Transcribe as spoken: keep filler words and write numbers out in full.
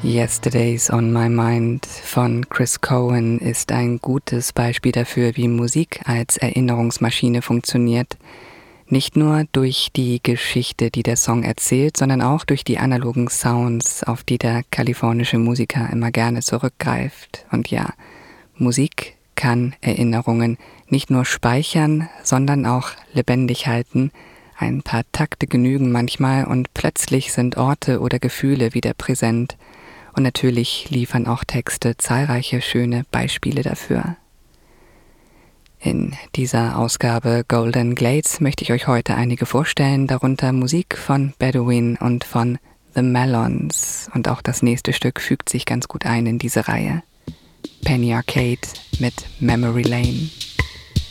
Yesterday's on My Mind von Chris Cohen ist ein gutes Beispiel dafür, wie Musik als Erinnerungsmaschine funktioniert. Nicht nur durch die Geschichte, die der Song erzählt, sondern auch durch die analogen Sounds, auf die der kalifornische Musiker immer gerne zurückgreift. Und ja, Musik kann Erinnerungen nicht nur speichern, sondern auch lebendig halten. Ein paar Takte genügen manchmal und plötzlich sind Orte oder Gefühle wieder präsent. Und natürlich liefern auch Texte zahlreiche schöne Beispiele dafür. In dieser Ausgabe Golden Glades möchte ich euch heute einige vorstellen, darunter Musik von Bedouin und von The Melons. Und auch das nächste Stück fügt sich ganz gut ein in diese Reihe. Penny Arcade mit Memory Lane.